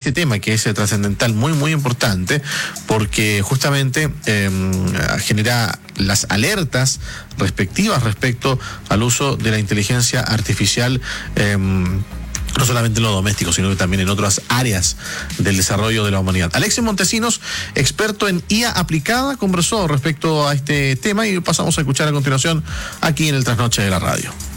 ese tema que es trascendental, muy, muy importante, porque justamente genera las alertas respectivas respecto al uso de la inteligencia artificial, no solamente en lo doméstico, sino que también en otras áreas del desarrollo de la humanidad. Alexis Montesinos, experto en IA aplicada, conversó respecto a este tema y pasamos a escuchar a continuación aquí en el Trasnoche de la Radio.